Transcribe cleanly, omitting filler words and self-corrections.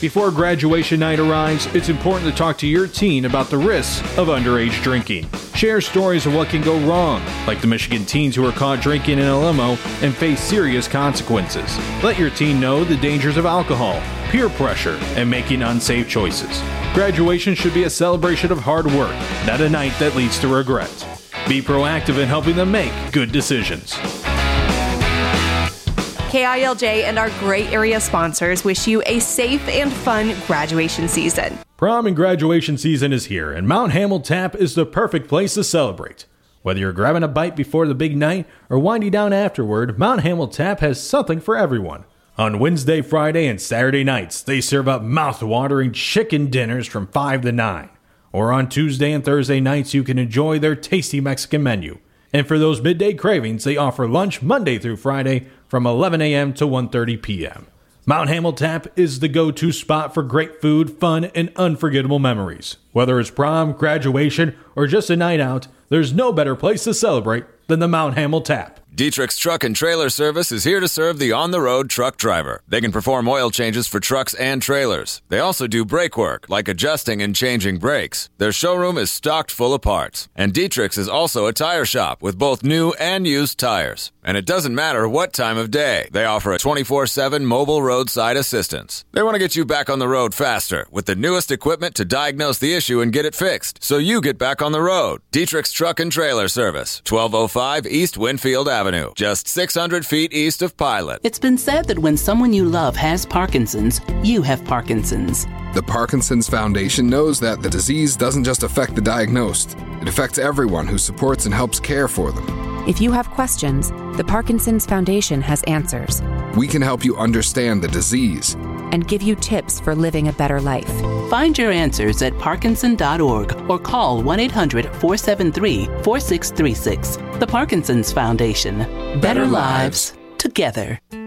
Before graduation night arrives, it's important to talk to your teen about the risks of underage drinking. Share stories of what can go wrong, like the Michigan teens who were caught drinking in a limo and face serious consequences. Let your teen know the dangers of alcohol, peer pressure, and making unsafe choices. Graduation should be a celebration of hard work, not a night that leads to regret. Be proactive in helping them make good decisions. KILJ and our great area sponsors wish you a safe and fun graduation season. Prom and graduation season is here, and Mount Hamel Tap is the perfect place to celebrate. Whether you're grabbing a bite before the big night or winding down afterward, Mount Hamel Tap has something for everyone. On Wednesday, Friday, and Saturday nights, they serve up mouth-watering chicken dinners from 5 to 9. Or on Tuesday and Thursday nights, you can enjoy their tasty Mexican menu. And for those midday cravings, they offer lunch Monday through Friday from 11 a.m. to 1:30 p.m. Mount Hamel Tap is the go-to spot for great food, fun, and unforgettable memories. Whether it's prom, graduation, or just a night out, there's no better place to celebrate than the Mount Hamel Tap. Dietrich's Truck and Trailer Service is here to serve the on-the-road truck driver. They can perform oil changes for trucks and trailers. They also do brake work, like adjusting and changing brakes. Their showroom is stocked full of parts. And Dietrich's is also a tire shop with both new and used tires. And it doesn't matter what time of day. They offer a 24/7 mobile roadside assistance. They want to get you back on the road faster with the newest equipment to diagnose the issue and get it fixed, so you get back on the road. Dietrich's Truck and Trailer Service, 1205 East Winfield Avenue, just 600 feet east of Pilot. It's been said that when someone you love has Parkinson's, you have Parkinson's. The Parkinson's Foundation knows that the disease doesn't just affect the diagnosed. It affects everyone who supports and helps care for them. If you have questions, the Parkinson's Foundation has answers. We can help you understand the disease and give you tips for living a better life. Find your answers at parkinson.org or call 1-800-473-4636. The Parkinson's Foundation. Better lives together.